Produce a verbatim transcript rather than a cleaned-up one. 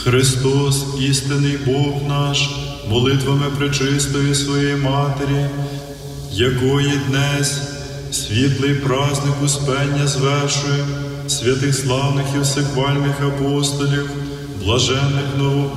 Христос, істинний Бог наш, молитвами пречистої своєї Матері, якої днес світлий праздник Успення звершує, святих славних і всехвальних апостолів, блаженних